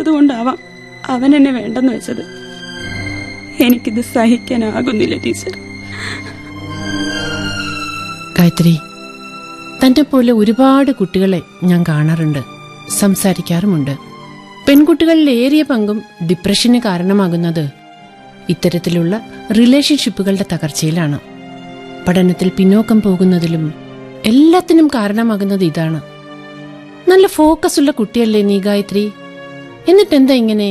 ഇല്ലാത്തത് കൊണ്ടാവാം അവൻ എന്നെ വേണ്ടെന്ന് വെച്ചത്. എനിക്കിത് സഹിക്കാനാകുന്നില്ല ടീച്ചർ. ഗായത്രി, തന്നെ പോലെ ഒരുപാട് കുട്ടികളെ ഞാൻ കാണാറുണ്ട്, സംസാരിക്കാറുമുണ്ട്. പെൺകുട്ടികളിൽ ഏറിയ പങ്കും ഡിപ്രഷന് കാരണമാകുന്നത് ഇത്തരത്തിലുള്ള റിലേഷൻഷിപ്പുകളുടെ തകർച്ചയിലാണ്. പഠനത്തിൽ പിന്നോക്കം പോകുന്നതിലും എല്ലാത്തിനും കാരണമാകുന്നത് ഇതാണ്. നല്ല ഫോക്കസ് ഉള്ള കുട്ടിയല്ലേ നീ ഗായത്രി, എന്നിട്ടെന്താ ഇങ്ങനെ?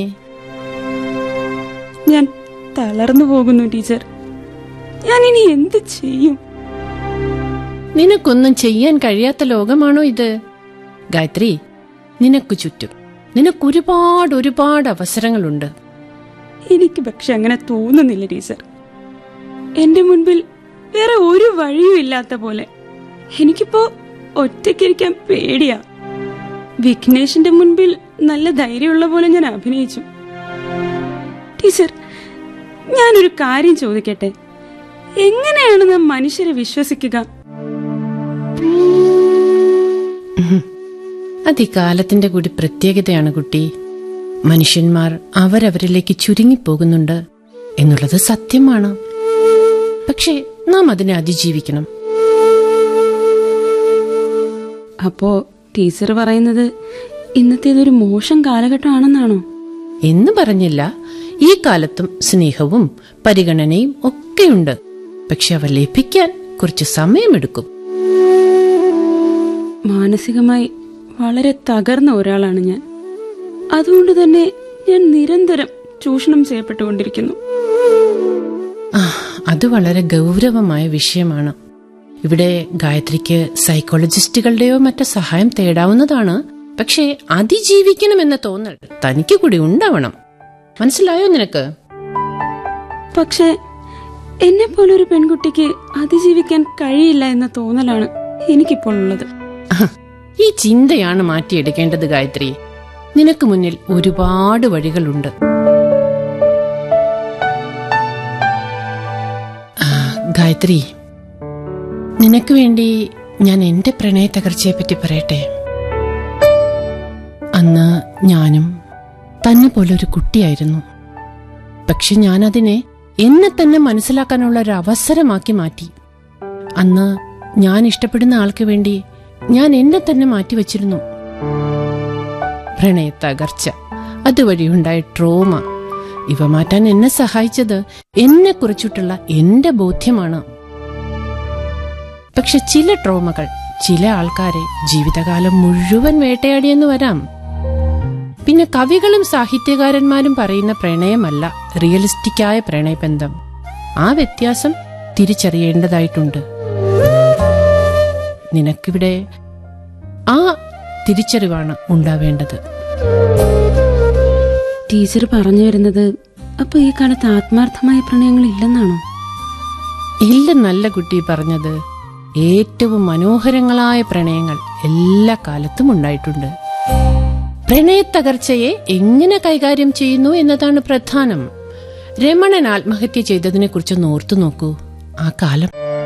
ഞാൻ തളർന്നു പോകുന്നു ടീച്ചർ. ഞാൻ ഇനി എന്ത് ചെയ്യും? നിനക്കൊന്നും ചെയ്യാൻ കഴിയാത്ത ലോകമാണോ ഇത്? ഗായത്രി, നിനക്ക് ചുറ്റും നിനക്കൊരുപാട് അവസരങ്ങളുണ്ട്. എനിക്ക് പക്ഷെ അങ്ങനെ തോന്നുന്നില്ല ടീച്ചർ. എന്റെ മുൻപിൽ വേറെ ഒരു വഴിയും ഇല്ലാത്ത പോലെ. എനിക്കിപ്പോ ഒറ്റയ്ക്കിരിക്കാൻ പേടിയാ. വിഘ്നേഷിന്റെ മുൻപിൽ നല്ല ധൈര്യമുള്ള പോലെ ഞാൻ അഭിനയിച്ചു. ടീച്ചർ, ഞാനൊരു കാര്യം ചോദിക്കട്ടെ. എങ്ങനെയാണ് നാം മനുഷ്യരെ വിശ്വസിക്കുക? അത് ഈ കാലത്തിന്റെ കൂടി പ്രത്യേകതയാണ് കുട്ടി. മനുഷ്യന്മാർ അവരവരിലേക്ക് ചുരുങ്ങിപ്പോകുന്നുണ്ട് എന്നുള്ളത് സത്യമാണ്. പക്ഷേ നാം അതിനെ അതിജീവിക്കണം. അപ്പോ ടീച്ചർ പറയുന്നത് ഇന്നത്തേതൊരു മോശം കാലഘട്ടമാണെന്നാണോ? എന്ന് പറഞ്ഞില്ല. ഈ കാലത്തും സ്നേഹവും പരിഗണനയും ഒക്കെയുണ്ട്. പക്ഷെ അവ ലഭിക്കാൻ കുറച്ച് സമയമെടുക്കും. മാനസികമായി വളരെ തകർന്ന ഒരാളാണ് ഞാൻ. അതുകൊണ്ട് തന്നെ ഞാൻ നിരന്തരം ചൂഷണം ചെയ്യപ്പെട്ടുകൊണ്ടിരിക്കുന്നു. അത് വളരെ ഗൗരവമായ വിഷയമാണ്. ഇവിടെ ഗായത്രിക്ക് സൈക്കോളജിസ്റ്റുകളുടെയോ മറ്റോ സഹായം തേടാവുന്നതാണ്. പക്ഷേ അതിജീവിക്കണമെന്ന തോന്നൽ തനിക്ക് കൂടി ഉണ്ടാവണം. മനസ്സിലായോ നിനക്ക്? പക്ഷേ എന്നെ പോലൊരു പെൺകുട്ടിക്ക് അതിജീവിക്കാൻ കഴിയില്ല എന്ന തോന്നലാണ് എനിക്കിപ്പോൾ ഉള്ളത്. ഈ ചിന്തയാണ് മാറ്റിയെടുക്കേണ്ടത് ഗായത്രി. നിനക്ക് മുന്നിൽ ഒരുപാട് വഴികളുണ്ട്. ഗായത്രി, നിനക്ക് വേണ്ടി ഞാൻ എന്റെ പ്രണയ തകർച്ചയെപ്പറ്റി പറയട്ടെ. അന്ന് ഞാനും തന്നെ പോലെ ഒരു കുട്ടിയായിരുന്നു. പക്ഷെ ഞാനതിനെ എന്നെ തന്നെ മനസ്സിലാക്കാനുള്ള ഒരു അവസരമാക്കി മാറ്റി. അന്ന് ഞാൻ ഇഷ്ടപ്പെടുന്ന ആൾക്ക് വേണ്ടി ഞാൻ എന്നെ തന്നെ മാറ്റിവെച്ചിരുന്നു. പ്രണയ തകർച്ച, അതുവഴിയുണ്ടായ ട്രോമ, ഇവ മാറ്റാൻ എന്നെ സഹായിച്ചത് എന്നെ കുറിച്ചിട്ടുള്ള എന്റെ ബോധ്യമാണ്. പക്ഷെ ചില ട്രോമകൾ ചില ആൾക്കാരെ ജീവിതകാലം മുഴുവൻ വേട്ടയാടിയെന്ന് വരാം. പിന്നെ കവികളും സാഹിത്യകാരന്മാരും പറയുന്ന പ്രണയമല്ല റിയലിസ്റ്റിക്കായ പ്രണയബന്ധം. ആ വ്യത്യാസം തിരിച്ചറിയേണ്ടതായിട്ടുണ്ട്. നിനക്കിവിടെ ആ തിരിച്ചറിവാണ് ഉണ്ടാവേണ്ടത്. ടീച്ചർ പറഞ്ഞു വരുന്നത് അപ്പൊ ഈ കാലത്ത് ആത്മാർത്ഥമായ പ്രണയങ്ങൾ ഇല്ലെന്നാണോ? ഇല്ലെന്നല്ല കുട്ടി പറഞ്ഞത്. ഏറ്റവും മനോഹരങ്ങളായ പ്രണയങ്ങൾ എല്ലാ കാലത്തും ഉണ്ടായിട്ടുണ്ട്. പ്രണയത്തകർച്ചയെ എങ്ങനെ കൈകാര്യം ചെയ്യുന്നു എന്നതാണ് പ്രധാനം. രമണൻ ആത്മഹത്യ ചെയ്തതിനെ കുറിച്ച് ഓർത്തു നോക്കൂ. ആ കാലം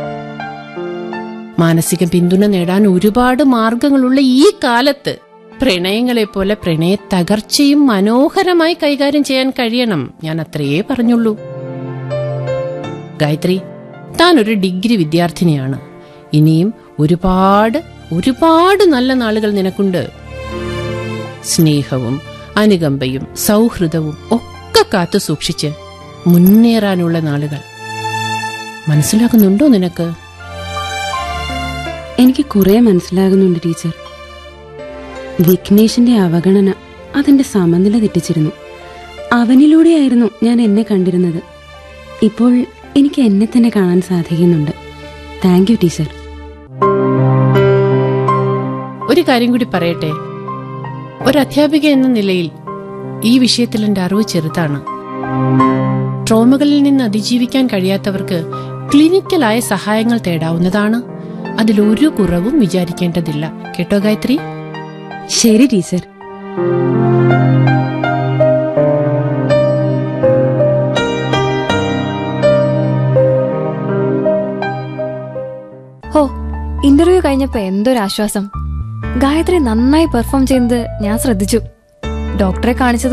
മാനസിക പിന്തുണ നേടാൻ ഒരുപാട് മാർഗങ്ങളുള്ള ഈ കാലത്ത് പ്രണയങ്ങളെപ്പോലെ പ്രണയത്തകർച്ചയും മനോഹരമായി കൈകാര്യം ചെയ്യാൻ കഴിയണം. ഞാൻ അത്രയേ പറഞ്ഞുള്ളൂ. ഗായത്രി, താൻ ഒരു ഡിഗ്രി വിദ്യാർത്ഥിനിയാണ്. ഇനിയും ഒരുപാട് നല്ല നാളുകൾ നിനക്കുണ്ട്. സ്നേഹവും അനുകമ്പയും സൗഹൃദവും ഒക്കെ കാത്തു സൂക്ഷിച്ച് മുന്നേറാനുള്ള നാളുകൾ. മനസ്സിലാകുന്നുണ്ടോ നിനക്ക്? എനിക്ക് കുറെ മനസ്സിലാകുന്നുണ്ട് ടീച്ചർ. വിഘ്നേഷിന്റെ അവഗണന അതിന്റെ സമനില തെറ്റിച്ചിരുന്നു. അവനിലൂടെയായിരുന്നു ഞാൻ എന്നെ കണ്ടിരുന്നത്. ഇപ്പോൾ എനിക്ക് എന്നെ തന്നെ കാണാൻ സാധിക്കുന്നുണ്ട്. Thank you teacher. ഒരു കാര്യം കൂടി പറയട്ടെ. ഒരു അധ്യാപിക എന്ന നിലയിൽ ഈ വിഷയത്തിൽ എന്റെ അറിവ് ചെറുതാണ്. ട്രോമകളിൽ നിന്ന് അതിജീവിക്കാൻ കഴിയാത്തവർക്ക് ക്ലിനിക്കലായ സഹായങ്ങൾ തേടാവുന്നതാണ്. അതിലൊരു കുറവും വിചാരിക്കേണ്ടതില്ല. കേട്ടോ ഗായത്രി? ശരി ടീച്ചർ. ഹോ, ഇന്റർവ്യൂ കഴിഞ്ഞപ്പോ എന്തൊരാശ്വാസം. ഗായത്രി നന്നായി പെർഫോം ചെയ്യുന്നത് ഞാൻ ശ്രദ്ധിച്ചു. ഡോക്ടറെ കാണിച്ചത്